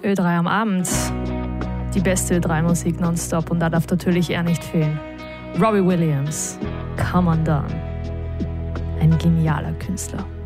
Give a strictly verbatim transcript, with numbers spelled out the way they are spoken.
Ö drei am Abend. Die beste Ö drei Musik nonstop und da darf natürlich er nicht fehlen. Robbie Williams, Come Undone. Ein genialer Künstler.